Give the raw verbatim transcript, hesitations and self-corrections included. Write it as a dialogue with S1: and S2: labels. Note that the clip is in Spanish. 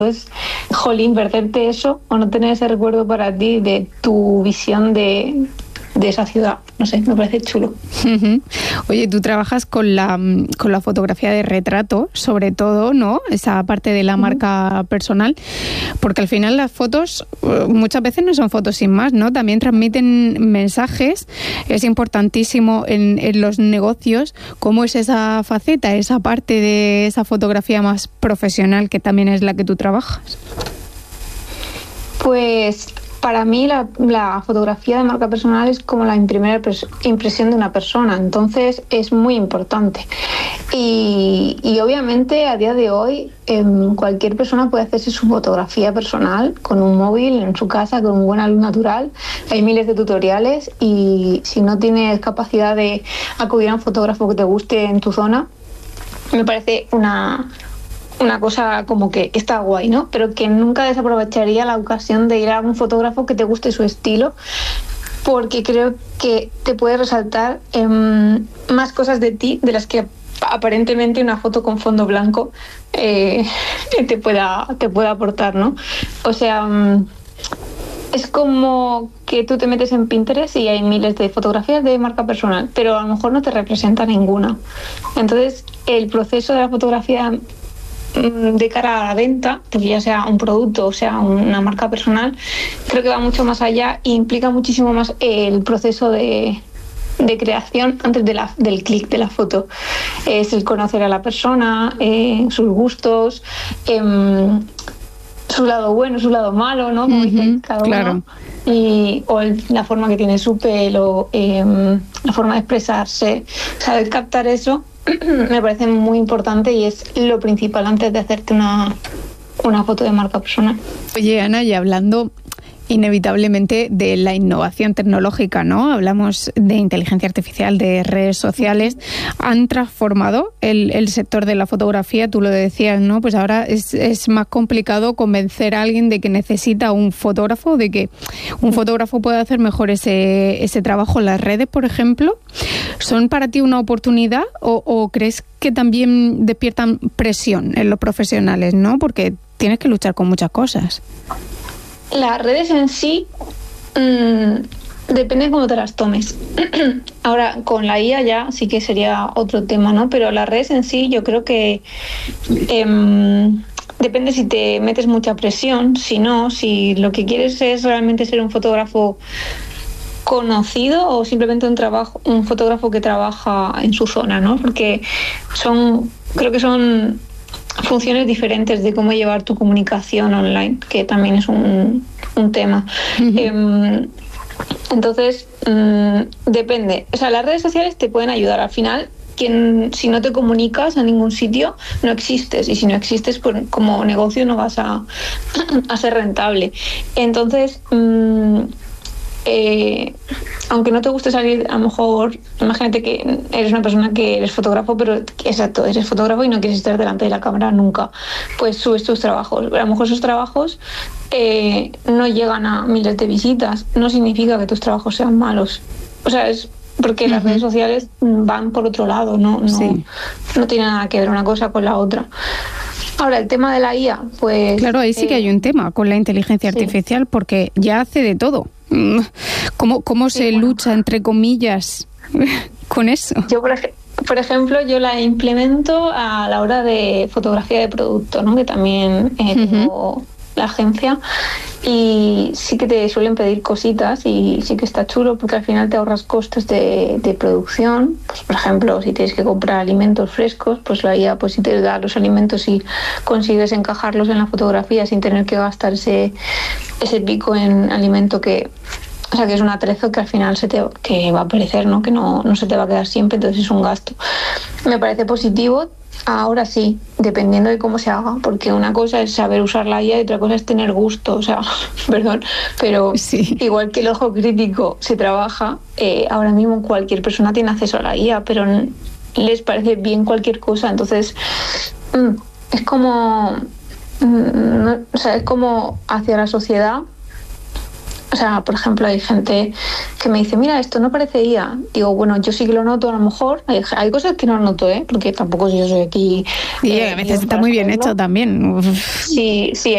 S1: es, jolín, perderte eso o no tener ese recuerdo para ti de tu visión de, de esa ciudad. No sé, me parece chulo.
S2: Uh-huh. Oye, tú trabajas con la, con la fotografía de retrato, sobre todo, ¿no? Esa parte de la uh-huh. marca personal, porque al final las fotos muchas veces no son fotos sin más, ¿no? También transmiten mensajes. Es importantísimo en, en los negocios cómo es esa faceta, esa parte de esa fotografía más profesional que también es la que tú trabajas.
S1: Pues para mí la, la fotografía de marca personal es como la primera impresión de una persona, entonces es muy importante. Y, y obviamente a día de hoy eh, cualquier persona puede hacerse su fotografía personal con un móvil en su casa, con buena luz natural. Hay miles de tutoriales y si no tienes capacidad de acudir a un fotógrafo que te guste en tu zona, me parece una... una cosa como que está guay, ¿no? Pero que nunca desaprovecharía la ocasión de ir a un fotógrafo que te guste su estilo, porque creo que te puede resaltar eh, más cosas de ti de las que aparentemente una foto con fondo blanco eh, te pueda, te pueda aportar, ¿no? O sea, es como que tú te metes en Pinterest y hay miles de fotografías de marca personal, pero a lo mejor no te representa ninguna. Entonces, el proceso de la fotografía de cara a la venta, pues ya sea un producto o sea una marca personal, creo que va mucho más allá e implica muchísimo más el proceso de, de creación antes de la, del clic de la foto. Es el conocer a la persona, eh, sus gustos, eh, su lado bueno, su lado malo, ¿no? Como uh-huh, dice cada uno.
S2: Claro.
S1: Y, o el, la forma que tiene su pelo, eh, la forma de expresarse, saber captar eso me parece muy importante y es lo principal antes de hacerte una, una foto de marca personal.
S2: Oye, Ana, y hablando inevitablemente de la innovación tecnológica, ¿no? Hablamos de inteligencia artificial, de redes sociales. Han transformado el, el sector de la fotografía, tú lo decías, ¿no? Pues ahora es, es más complicado convencer a alguien de que necesita un fotógrafo, de que un fotógrafo puede hacer mejor ese, ese trabajo. Las redes, por ejemplo, ¿son para ti una oportunidad o, o crees que también despiertan presión en los profesionales, ¿no? Porque tienes que luchar con muchas cosas.
S1: Las redes en sí mmm, depende de cómo te las tomes. Ahora, con la I A ya sí que sería otro tema, ¿no? Pero las redes en sí yo creo que eh, depende si te metes mucha presión, si no, si lo que quieres es realmente ser un fotógrafo conocido o simplemente un trabajo, un fotógrafo que trabaja en su zona, ¿no? Porque son, creo que son funciones diferentes de cómo llevar tu comunicación online, que también es un, un tema. Uh-huh. Eh, entonces, mmm, depende. O sea, las redes sociales te pueden ayudar. Al final, quien, si no te comunicas a ningún sitio, no existes. Y si no existes, pues como negocio no vas a, a ser rentable. Entonces, mmm, Eh, aunque no te guste salir, a lo mejor, imagínate que eres una persona que eres fotógrafo, pero exacto, eres fotógrafo y no quieres estar delante de la cámara nunca, pues subes tus trabajos. A lo mejor esos trabajos eh, no llegan a miles de visitas, no significa que tus trabajos sean malos. O sea, es porque uh-huh. las redes sociales van por otro lado, no, no, sí. no tiene nada que ver una cosa con la otra. Ahora, el tema de la I A, pues...
S2: Claro, ahí sí eh, que hay un tema con la inteligencia sí. artificial, porque ya hace de todo. ¿Cómo, cómo sí, se bueno. lucha, entre comillas, con eso?
S1: Yo, por, ej- por ejemplo, yo la implemento a la hora de fotografía de producto, ¿no? Que también eh, uh-huh. tengo la agencia y sí que te suelen pedir cositas y sí que está chulo porque al final te ahorras costes de, de producción. Pues, por ejemplo, si tienes que comprar alimentos frescos, pues la I A pues, si te da los alimentos y consigues encajarlos en la fotografía sin tener que gastar ese, ese pico en alimento que... O sea, que es un atrezo que al final se te que va a perecer, ¿no? Que no, no se te va a quedar siempre, entonces es un gasto. Me parece positivo. Ahora sí, dependiendo de cómo se haga, porque una cosa es saber usar la I A y otra cosa es tener gusto, o sea, perdón, pero sí. igual que el ojo crítico se trabaja, eh, ahora mismo cualquier persona tiene acceso a la I A, pero les parece bien cualquier cosa, entonces mm, es como, mm, no, o sea, es como hacia la sociedad O sea, por ejemplo, hay gente que me dice, mira, esto no parece I A. Digo, bueno, yo sí que lo noto a lo mejor. Hay, hay cosas que no noto, ¿eh? Porque tampoco yo soy aquí...
S2: Y eh, a veces está muy bien hecho también.
S1: Sí, sí,